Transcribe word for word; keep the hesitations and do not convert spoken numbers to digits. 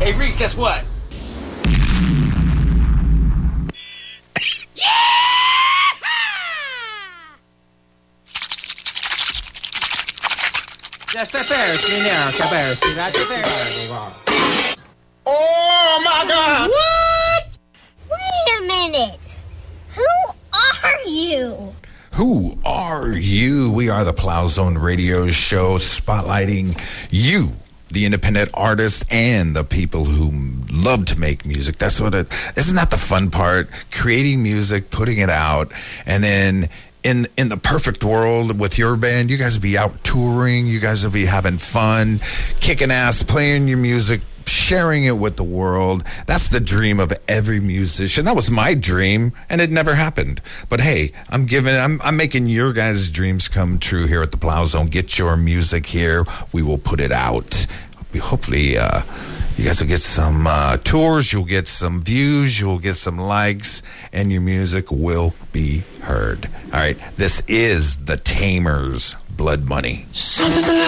Hey, Reese, guess what? Oh my God! What? Wait a minute. Who are you? Who are you? We are the Plow Zone Radio Show, spotlighting you, the independent artists and the people who love to make music. That's what it, isn't that the fun part? Creating music, putting it out, and then in in the perfect world with your band, you guys will be out touring, you guys will be having fun, kicking ass, playing your music, sharing it with the world. That's the dream of every musician. That was my dream, and it never happened. But hey, I'm giving, I'm, I'm making your guys' dreams come true here at the Plow Zone. Get your music here. We will put it out. Hopefully, uh, you guys will get some uh, tours. You'll get some views. You'll get some likes, and your music will be heard. All right, this is the Tamers, Blood Money.